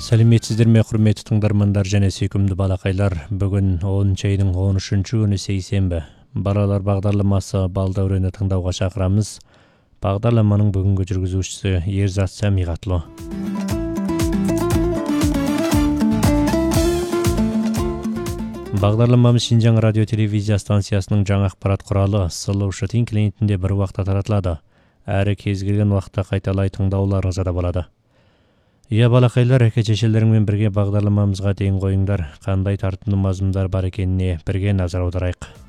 Сәлеметсіздер ме, құрметті тыңдармандар және сүйкімді балақайлар. Бүгін 10 айдың 13-ші күні сейсенбі. Балалар бағдарламасы балдәурені тыңдауға шақырамыз. Бағдарламаның бүгінгі жүргізушісі Ерзат Сәмиғатлы. Бағдарламамыз Шинжаң радио телевизия станциясының жаңа ақпарат құралы Слушай клиентінде бір уақытта таратылады. Әрі кез келген уақытта қайталай тыңдауларыңызға да болады. Иә балақайлар, әке-шешелеріңмен бірге бағдарламамызға дейін қойыңдар, қандай тартымды мазмұндар бар екеніне бірге назар аударайық.